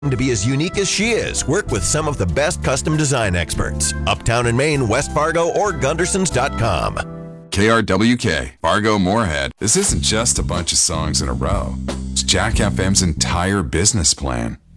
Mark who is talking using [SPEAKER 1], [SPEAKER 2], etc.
[SPEAKER 1] To be as unique as she is, work with some of the best custom design experts. Uptown in Maine, West Fargo, or Gundersons.com.
[SPEAKER 2] KRWK, Fargo Moorhead. This isn't just a bunch of songs in a row. It's Jack FM's entire business plan.